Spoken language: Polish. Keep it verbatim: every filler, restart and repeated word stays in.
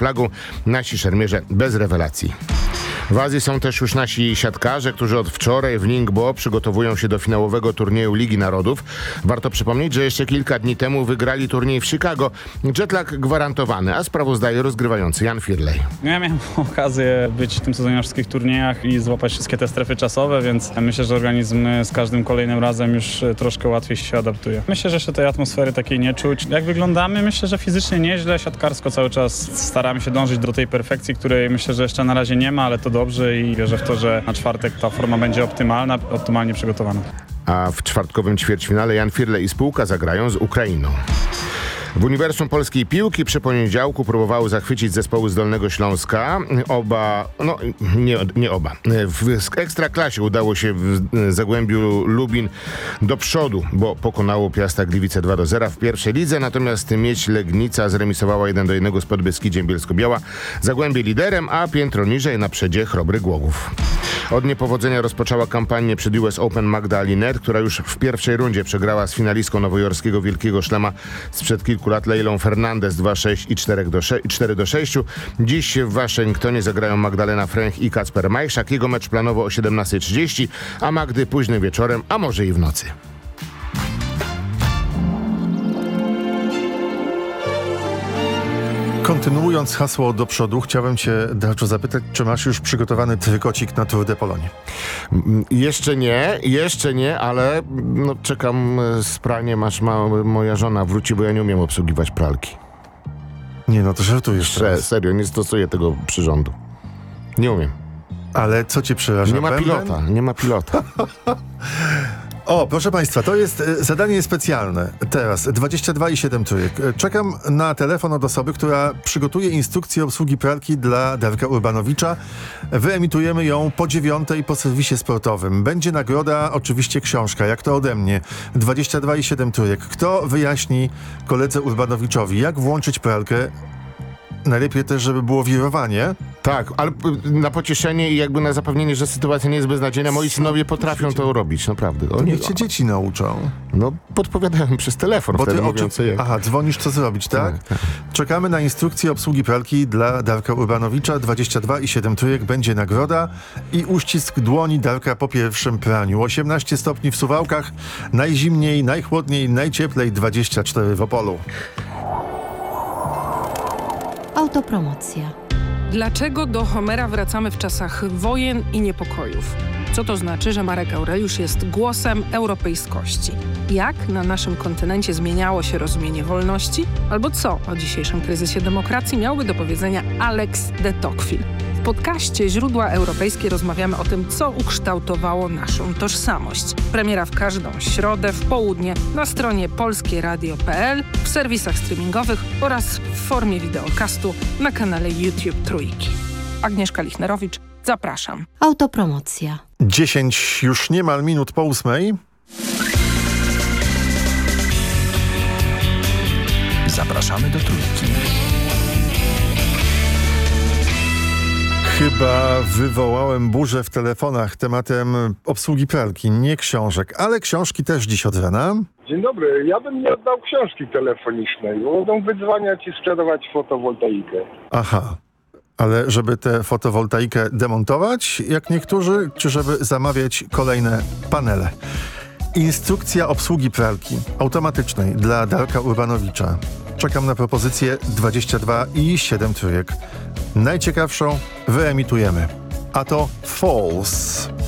flagą, nasi szermierze bez rewelacji. W Azji są też już nasi siatkarze, którzy od wczoraj w Ningbo przygotowują się do finałowego turnieju Ligi Narodów. Warto przypomnieć, że jeszcze kilka dni temu wygrali turniej w Chicago. Jetlag gwarantowany, a sprawozdaje rozgrywający Jan Firlej. Ja miałem okazję być w tym sezonie na wszystkich turniejach i złapać wszystkie te strefy czasowe, więc myślę, że organizm z każdym kolejnym razem już troszkę łatwiej się adaptuje. Myślę, że jeszcze tej atmosfery takiej nie czuć. Jak wyglądamy? Myślę, że fizycznie nieźle, siatkarsko cały czas staramy się dążyć do tej perfekcji, której myślę, że jeszcze na razie nie ma, ale to dobrze i wierzę w to, że na czwartek ta forma będzie optymalna, optymalnie przygotowana. A w czwartkowym ćwierćfinale Jan Firlej i spółka zagrają z Ukrainą. W Uniwersum Polskiej Piłki przy poniedziałku próbowały zachwycić zespoły z Dolnego Śląska. Oba, no nie, nie oba. W Ekstraklasie udało się w Zagłębiu Lubin do przodu, bo pokonało Piasta Gliwice dwa do zera w pierwszej lidze, natomiast Miedź Legnica zremisowała jeden do jednego z Podbeskidziem Bielsko-Biała. Zagłębie liderem, a piętro niżej na przedzie Chrobry Głogów. Od niepowodzenia rozpoczęła kampanię przed U S Open Magda Alinet, która już w pierwszej rundzie przegrała z finalistką nowojorskiego Wielkiego Szlema sprzed kilku lat Leilą Fernandez dwa sześć i cztery do sześciu. Dziś w Waszyngtonie zagrają Magdalena Fręch i Kacper Majszak. Jego mecz planowo o siedemnasta trzydzieści, a Magdy późnym wieczorem, a może i w nocy. Kontynuując hasło do przodu, chciałem cię, Darczu, zapytać, czy masz już przygotowany trykocik na Tour de Pologne? Jeszcze nie, jeszcze nie, ale no, czekam z praniem, aż ma, moja żona wróci, bo ja nie umiem obsługiwać pralki. Nie, no to żartujesz teraz. Serio, nie stosuję tego przyrządu. Nie umiem. Ale co cię przeraża? Nie ma Bęben? pilota, nie ma pilota. O, proszę Państwa, to jest e, zadanie specjalne. Teraz dwadzieścia dwa i siedem trójek. Czekam na telefon od osoby, która przygotuje instrukcję obsługi pralki dla Darka Urbanowicza. Wyemitujemy ją po dziewiątej po serwisie sportowym. Będzie nagroda, oczywiście książka, jak to ode mnie. dwadzieścia dwa i siedem trójek. Kto wyjaśni koledze Urbanowiczowi, jak włączyć pralkę? Najlepiej też, żeby było wirowanie. Tak, ale na pocieszenie i jakby na zapewnienie, że sytuacja nie jest beznadziejna, moi synowie potrafią to robić, naprawdę. To niech cię dzieci nauczą. No, podpowiadają przez telefon, Bo wtedy ty mówią, oczy... co jak. Aha, dzwonisz, co zrobić, tak? Tak, tak? Czekamy na instrukcję obsługi pralki dla Darka Urbanowicza. dwadzieścia dwa i siedem trójek będzie nagroda i uścisk dłoni Darka po pierwszym praniu. osiemnaście stopni w Suwałkach, najzimniej, najchłodniej, najcieplej dwadzieścia cztery w Opolu. Autopromocja. Dlaczego do Homera wracamy w czasach wojen i niepokojów? Co to znaczy, że Marek Aureliusz jest głosem europejskości? Jak na naszym kontynencie zmieniało się rozumienie wolności? Albo co o dzisiejszym kryzysie demokracji miałby do powiedzenia Alex de Tocqueville? W podcaście Źródła Europejskie rozmawiamy o tym, co ukształtowało naszą tożsamość. Premiera w każdą środę w południe na stronie polskie radio kropka p l, w serwisach streamingowych oraz w formie wideokastu na kanale YouTube Trójki. Agnieszka Lichnerowicz, zapraszam. Autopromocja. dziesięć już niemal minut po ósmej. Zapraszamy do Trójki. Chyba wywołałem burzę w telefonach tematem obsługi pralki, nie książek, ale książki też dziś od rana. Dzień dobry, ja bym nie oddał książki telefonicznej, bo będą wydzwaniać i sprzedawać fotowoltaikę. Aha, ale żeby tę fotowoltaikę demontować, jak niektórzy, czy żeby zamawiać kolejne panele? Instrukcja obsługi pralki automatycznej dla Darka Urbanowicza. Czekam na propozycję dwadzieścia dwa i siedem trójek. Najciekawszą wyemitujemy. A to False.